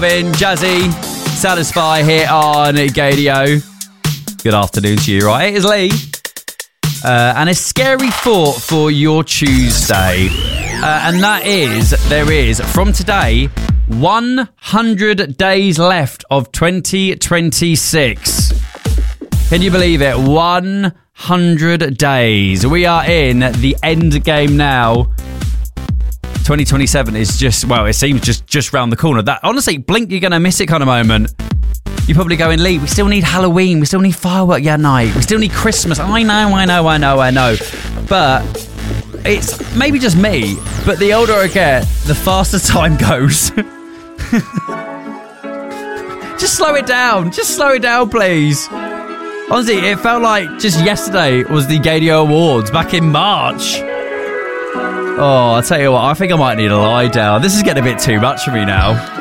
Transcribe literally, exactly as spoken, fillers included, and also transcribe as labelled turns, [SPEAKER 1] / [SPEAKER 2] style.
[SPEAKER 1] Been Jazzy, Satisfy here on Gadio. Good afternoon to you, right? It is Lee. Uh, and a scary thought for your Tuesday. Uh, and that is, there is, from today, one hundred days left of twenty twenty-six. Can you believe it? one hundred days. We are in the end game now. twenty twenty-seven is just, well, it seems just, just round the corner. That honestly, blink, you're going to miss it kind of moment. You're probably going, Lee, we still need Halloween. We still need firework yeah, night. We still need Christmas. I know, I know, I know, I know. But it's maybe just me, but the older I get, the faster time goes. Just slow it down. Just slow it down, please. Honestly, it felt like just yesterday was the Gadio Awards back in March. Oh, I'll tell you what, I think I might need a lie down. This is getting a bit too much for me now.